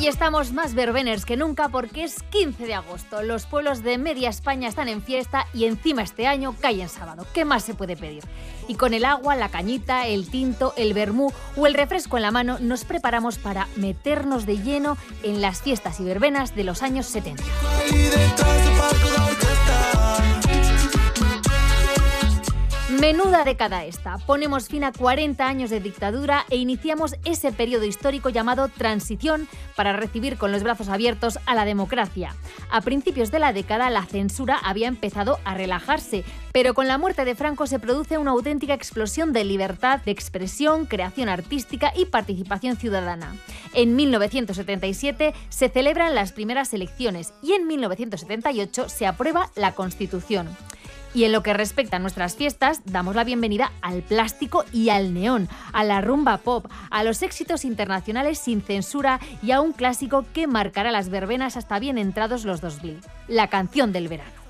Hoy estamos más verbeners que nunca porque es 15 de agosto. Los pueblos de media España están en fiesta y encima este año cae en sábado. ¿Qué más se puede pedir? Y con el agua, la cañita, el tinto, el vermú o el refresco en la mano nos preparamos para meternos de lleno en las fiestas y verbenas de los años 70. Menuda década esta. Ponemos fin a 40 años de dictadura e iniciamos ese periodo histórico llamado transición para recibir con los brazos abiertos a la democracia. A principios de la década la censura había empezado a relajarse, pero con la muerte de Franco se produce una auténtica explosión de libertad de expresión, creación artística y participación ciudadana. En 1977 se celebran las primeras elecciones y en 1978 se aprueba la Constitución. Y en lo que respecta a nuestras fiestas, damos la bienvenida al plástico y al neón, a la rumba pop, a los éxitos internacionales sin censura y a un clásico que marcará las verbenas hasta bien entrados los 2000, la canción del verano.